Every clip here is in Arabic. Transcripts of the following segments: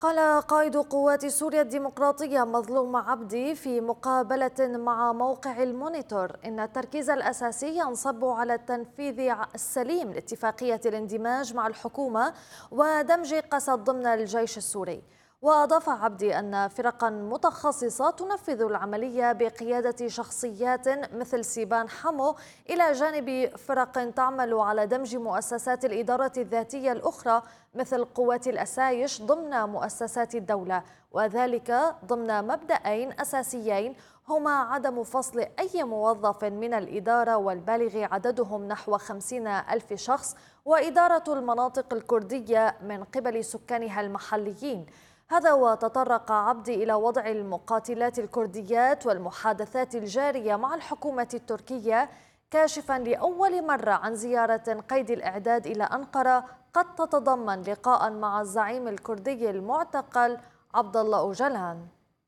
قال قائد قوات سوريا الديمقراطية مظلوم عبدي في مقابلة مع موقع المونيتور إن التركيز الأساسي ينصب على التنفيذ السليم لاتفاقية الاندماج مع الحكومة ودمج قسد ضمن الجيش السوري. وأضاف عبدي أن فرقا متخصصة تنفذ العملية بقيادة شخصيات مثل سيبان حمو إلى جانب فرق تعمل على دمج مؤسسات الإدارة الذاتية الأخرى مثل قوات الأسايش ضمن مؤسسات الدولة، وذلك ضمن مبدأين أساسيين هما عدم فصل أي موظف من الإدارة والبالغ عددهم نحو 50,000 شخص، وإدارة المناطق الكردية من قبل سكانها المحليين. هذا وتطرق عبدي إلى وضع المقاتلات الكرديات والمحادثات الجارية مع الحكومة التركية، كاشفا لأول مرة عن زيارة قيد الإعداد إلى أنقرة قد تتضمن لقاء مع الزعيم الكردي المعتقل عبد الله أوجلان.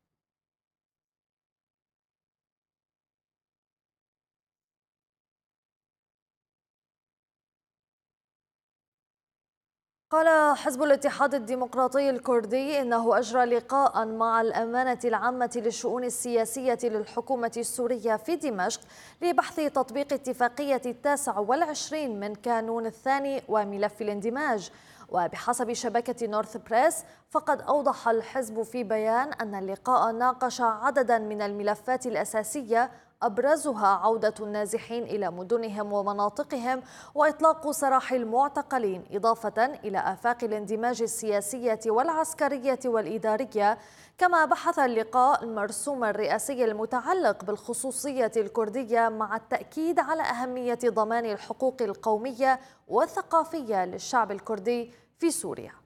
قال حزب الاتحاد الديمقراطي الكردي إنه أجرى لقاء مع الأمانة العامة للشؤون السياسية للحكومة السورية في دمشق لبحث تطبيق اتفاقية 29 من كانون الثاني وملف الاندماج. وبحسب شبكة نورث بريس فقد أوضح الحزب في بيان أن اللقاء ناقش عددا من الملفات الأساسية، أبرزها عودة النازحين إلى مدنهم ومناطقهم وإطلاق سراح المعتقلين، إضافة إلى آفاق الاندماج السياسية والعسكرية والإدارية. كما بحث اللقاء المرسوم الرئاسي المتعلق بالخصوصية الكردية مع التأكيد على أهمية ضمان الحقوق القومية والثقافية للشعب الكردي في سوريا.